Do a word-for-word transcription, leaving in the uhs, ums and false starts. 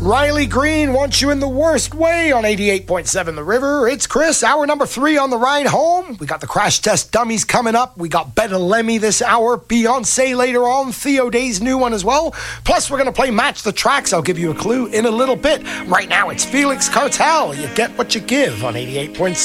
Riley Green wants you in the worst way on eighty-eight point seven The River. It's Chris, hour number three on the ride home. We got the Crash Test Dummies coming up. We got Better Lemmy this hour. Beyonce later on. Theo Day's new one as well. Plus, we're going to play Match the Tracks. I'll give you a clue in a little bit. Right now, it's Felix Cartel. You get what you give on eighty-eight point seven.